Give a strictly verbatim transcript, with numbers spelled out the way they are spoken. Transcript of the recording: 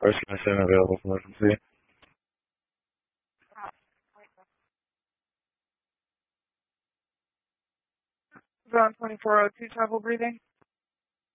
First line seven available for emergency. Zone twenty-four oh two, trouble breathing.